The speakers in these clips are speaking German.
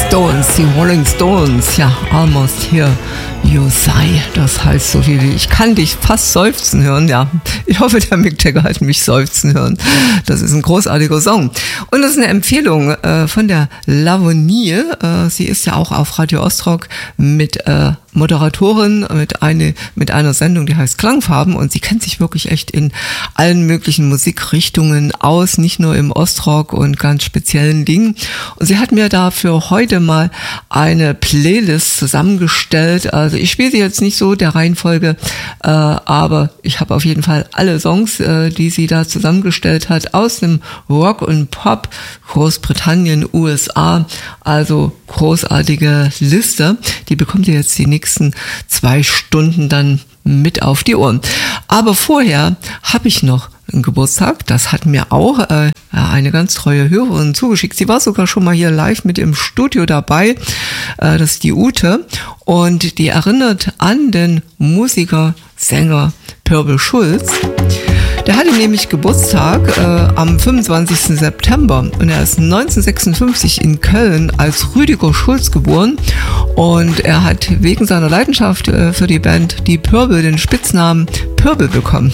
Stones, die Rolling Stones, ja, Almost Here You Sigh, das heißt so viel wie ich kann dich fast seufzen hören, ja, ich hoffe, der Mick Jagger hat mich seufzen hören, das ist ein großartiger Song und das ist eine Empfehlung von der Lavonie, sie ist ja auch auf Radio Ostrock mit Moderatorin, mit einer Sendung, die heißt Klangfarben und sie kennt sich wirklich echt in allen möglichen Musikrichtungen aus, nicht nur im Ostrock und ganz speziellen Dingen und sie hat mir da für heute mal eine Playlist zusammengestellt, also ich spiele sie jetzt nicht so der Reihenfolge, aber ich habe auf jeden Fall alle Songs, die sie da zusammengestellt hat, aus dem Rock und Pop, Großbritannien, USA, also großartige Liste, die bekommt ihr jetzt die nächsten 2 Stunden dann mit auf die Ohren. Aber vorher habe ich noch einen Geburtstag, das hat mir auch eine ganz treue Hörerin zugeschickt. Sie war sogar schon mal hier live mit im Studio dabei, das ist die Ute und die erinnert an den Musiker, Sänger Pörbel Schulz. Der hatte nämlich Geburtstag am 25. September und er ist 1956 in Köln als Rüdiger Schulz geboren und er hat wegen seiner Leidenschaft für die Band Die Pörbel den Spitznamen Pörbel bekommen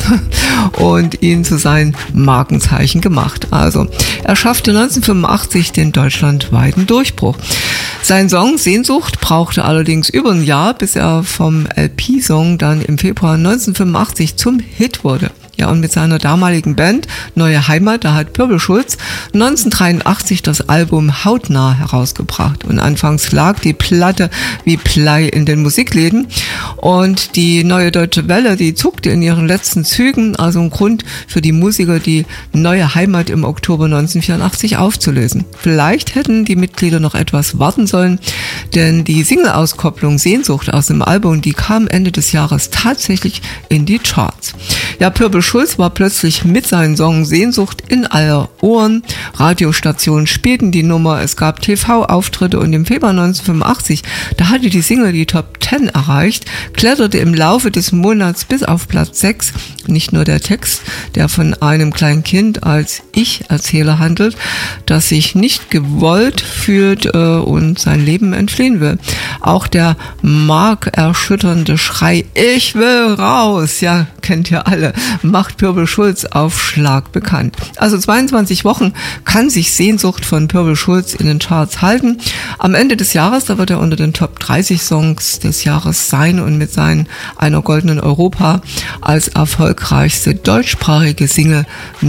und ihn zu seinem Markenzeichen gemacht. Also er schaffte 1985 den deutschlandweiten Durchbruch. Sein Song Sehnsucht brauchte allerdings über ein Jahr, bis er vom LP-Song dann im Februar 1985 zum Hit wurde. Ja, und mit seiner damaligen Band Neue Heimat, da hat Pörbel Schulz 1983 das Album Hautnah herausgebracht. Und anfangs lag die Platte wie Blei in den Musikläden. Und die Neue Deutsche Welle, die zuckte in ihren letzten Zügen. Also ein Grund für die Musiker, die Neue Heimat im Oktober 1984 aufzulösen. Vielleicht hätten die Mitglieder noch etwas warten sollen, denn die Single-Auskopplung Sehnsucht aus dem Album, die kam Ende des Jahres tatsächlich in die Charts. Ja, Pörbel Schulz war plötzlich mit seinem Song Sehnsucht in aller Ohren. Radiostationen spielten die Nummer, es gab TV-Auftritte und im Februar 1985, da hatte die Single die Top 10 erreicht, kletterte im Laufe des Monats bis auf Platz 6. Nicht nur der Text, der von einem kleinen Kind als Ich-Erzähler handelt, das sich nicht gewollt fühlt und sein Leben entfliehen will. Auch der markerschütternde Schrei Ich will raus, ja, kennt ihr alle, macht Pörbel Schulz auf Schlag bekannt. Also 22 Wochen kann sich Sehnsucht von Pörbel Schulz in den Charts halten. Am Ende des Jahres, da wird er unter den Top 30 Songs des Jahres sein und mit seinen einer goldenen Europa als erfolgreichste deutschsprachige Single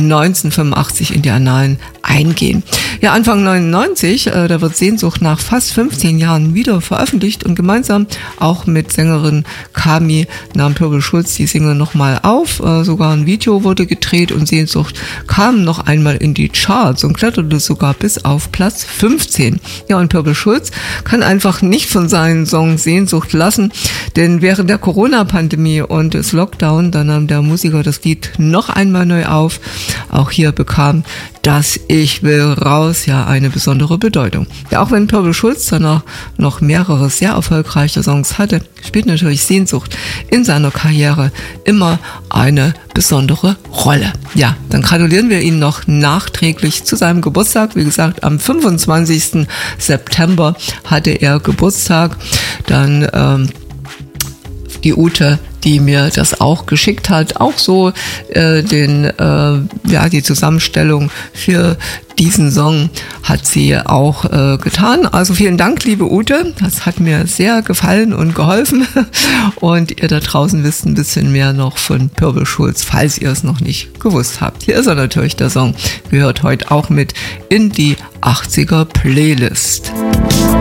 1985 in die Annalen eingehen. Ja, Anfang 99, da wird Sehnsucht nach fast 15 Jahren wieder veröffentlicht und gemeinsam auch mit Sängerin Kami nahm Pörbel Schulz die Single nochmal auf. Sogar ein Video wurde gedreht und Sehnsucht kam noch einmal in die Charts und kletterte sogar bis auf Platz 15. Ja, und Pörbel Schulz kann einfach nicht von seinen Song Sehnsucht lassen, denn während der Corona-Pandemie und des Lockdown, da nahm der Musiker das Lied noch einmal neu auf. Auch hier bekam das Ich will raus ja eine besondere Bedeutung. Ja, auch wenn Pörbel Schulz danach noch mehrere sehr erfolgreiche Songs hatte, spielt natürlich Sehnsucht in seiner Karriere immer eine besondere Rolle. Ja, dann gratulieren wir ihn noch nachträglich zu seinem Geburtstag. Wie gesagt, am 25. September hatte er Geburtstag. Dann die Ute, die mir das auch geschickt hat, auch so die Zusammenstellung für diesen Song hat sie auch getan. Also vielen Dank, liebe Ute, das hat mir sehr gefallen und geholfen und ihr da draußen wisst ein bisschen mehr noch von Pörbel Schulz, falls ihr es noch nicht gewusst habt. Hier ist er natürlich, der Song gehört heute auch mit in die 80er Playlist.